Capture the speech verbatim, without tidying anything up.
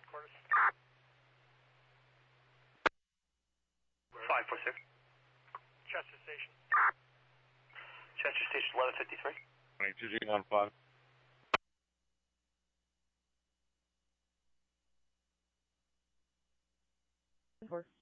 quarters. five four six. Chester Station. Chester Station, eleven fifty-three. two G one five. Four.